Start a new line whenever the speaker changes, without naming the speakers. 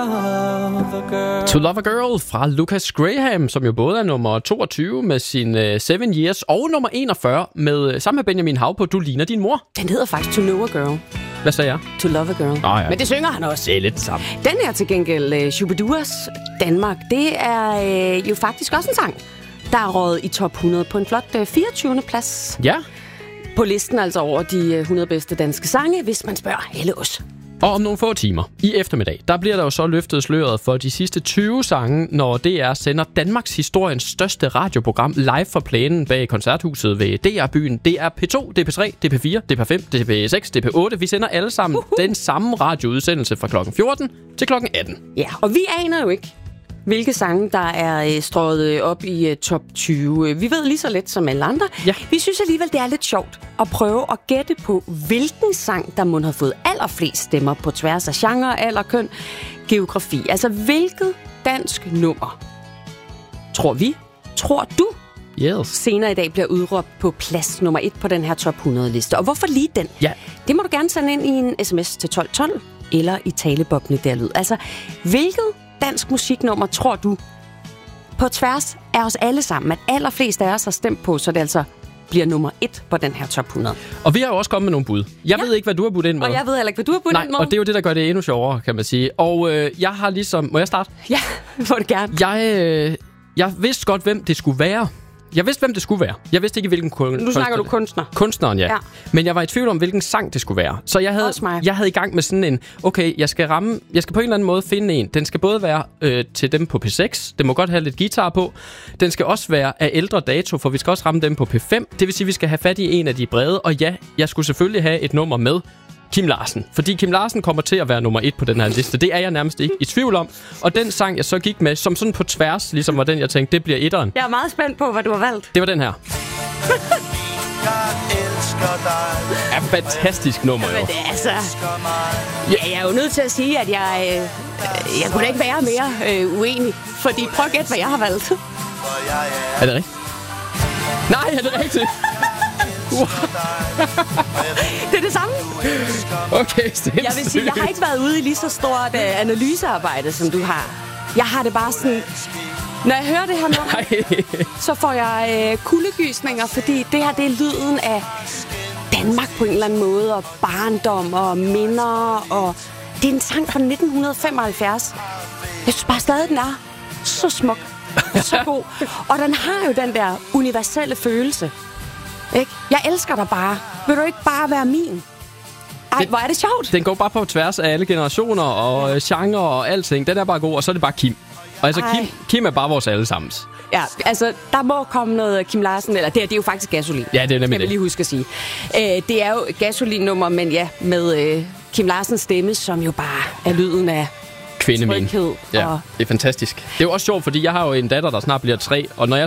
To Love a Girl fra Lucas Graham, som jo både er nummer 22 med sin 7 Years, og nummer 41 med sammen med Benjamin Hav på Du ligner din mor.
Den hedder faktisk To Know a Girl.
Hvad sagde jeg?
To Love a Girl.
Ja.
Men det synger han også.
Det er lidt sammen.
Den er til gengæld Shubiduas Danmark. Det er jo faktisk også en sang, der er røget i top 100 på en flot 24. plads.
Ja.
På listen altså over de 100 bedste danske sange, hvis man spørger Helle Os.
Og om nogle få timer i eftermiddag, der bliver der jo så løftet sløret for de sidste 20 sange, når DR sender Danmarks historiens største radioprogram live fra plænen bag Koncerthuset ved DR-byen. Det er P2, det er P3, det er P4, det er P5, det er P6, det er P8. Vi sender alle sammen den samme radioudsendelse fra klokken 14 til klokken 18.
Ja, og vi aner jo ikke, hvilke sange, der er strøget op i top 20. Vi ved lige så let som alle andre.
Ja.
Vi synes alligevel, det er lidt sjovt at prøve at gætte på, hvilken sang, der må have fået allerflest stemmer på tværs af genre, alder, køn, geografi. Altså, hvilket dansk nummer tror du,
Yes.
senere i dag bliver udråbt på plads nummer 1 på den her top 100-liste? Og hvorfor lige den?
Ja.
Det må du gerne sende ind i en sms til 1212 eller i talebobne der lyd. Altså, hvilket dansk musiknummer tror du på tværs af os alle sammen, at allerflest af os har stemt på, så det altså bliver nummer 1 på den her top 100?
Og vi har jo også kommet med nogle bud. Jeg ved ikke, hvad du har budt ind med.
Og jeg ved heller ikke, hvad du har budt ind med.
Og det er jo det, der gør det endnu sjovere, kan man sige. Og jeg har ligesom... Må jeg starte?
Ja, må det gerne.
Jeg vidste godt, hvem det skulle være. Jeg vidste, hvem det skulle være. Jeg vidste ikke, hvilken kunstner.
Nu snakker du kunstner.
Kunstneren, ja. Men jeg var i tvivl om, hvilken sang det skulle være. Så jeg havde i gang med sådan en, okay, jeg skal på en eller anden måde finde en. Den skal både være til dem på P6. Den må godt have lidt guitar på. Den skal også være af ældre dato, for vi skal også ramme dem på P5. Det vil sige, at vi skal have fat i en af de brede. Og ja, jeg skulle selvfølgelig have et nummer med Kim Larsen. Fordi Kim Larsen kommer til at være nummer 1 på den her liste. Det er jeg nærmest ikke i tvivl om. Og den sang, jeg så gik med, som sådan på tværs, ligesom var den, jeg tænkte, det bliver etteren.
Jeg er meget spændt på, hvad du har valgt.
Det var den her. Ja, fantastisk nummer, jo.
Men det er altså... Jeg er jo nødt til at sige, at jeg kunne da ikke være mere uenig. Fordi prøv at gætte, hvad jeg har valgt.
Er det rigtigt? Nej, er det rigtigt?
Det er det samme.
Okay, sindssygt.
Jeg vil sige, jeg har ikke været ude i lige så stort analysearbejde, som du har. Jeg har det bare sådan... Når jeg hører det her nummer, så får jeg kuldegysninger, fordi det her, det er lyden af Danmark på en eller anden måde, og barndom og minder, og det er en sang fra 1975. Jeg synes bare stadig, den er så smuk, så god. Og den har jo den der universelle følelse. Ikke? Jeg elsker dig bare. Vil du ikke bare være min? Ej, hvor er det sjovt.
Den går bare på tværs af alle generationer og genre og alting. Den er bare god, og så er det bare Kim. Og altså, Kim er bare vores allesammens.
Ja, altså, der må komme noget Kim Larsen, eller det er jo faktisk Gasolin.
Ja, det er nemlig
det. Skal vi lige huske at sige. Det er jo Gasolin-nummer, men ja, med Kim Larsens stemme, som jo bare er lyden af
tryghed.
Ja,
det er fantastisk. Det er jo også sjovt, fordi jeg har jo en datter, der snart bliver 3, og når jeg